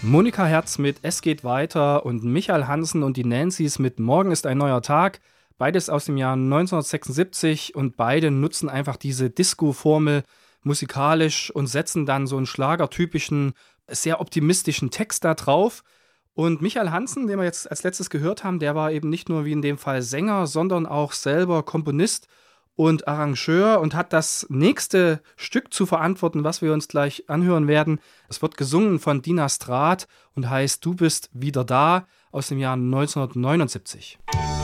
Monika Herz mit Es geht weiter und Michael Hansen und die Nancy's mit Morgen ist ein neuer Tag. Beides aus dem Jahr 1976 und beide nutzen einfach diese Disco-Formel musikalisch und setzen dann so einen schlagertypischen, sehr optimistischen Text da drauf. Und Michael Hansen, den wir jetzt als letztes gehört haben, der war eben nicht nur wie in dem Fall Sänger, sondern auch selber Komponist und Arrangeur und hat das nächste Stück zu verantworten, was wir uns gleich anhören werden. Es wird gesungen von Dina Straat und heißt Du bist wieder da aus dem Jahr 1979.